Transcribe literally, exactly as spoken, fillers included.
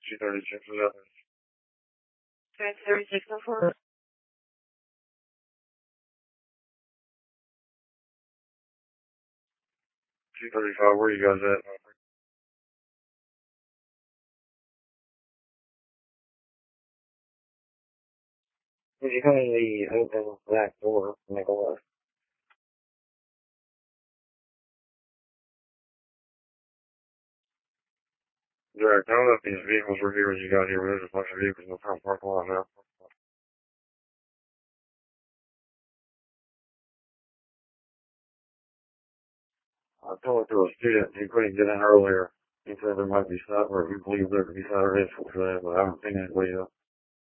two thirty-six is up. two thirty-six oh four. two thirty-five, where you guys at? If you come in the open back door, make a left. Direct, I don't know if these vehicles were here when you got here, but there's a bunch of vehicles in the front parking lot now. I told it to a student who couldn't get in earlier. He said there might be Saturday, or he believed there could be Saturday for today, but I haven't seen anybody yet.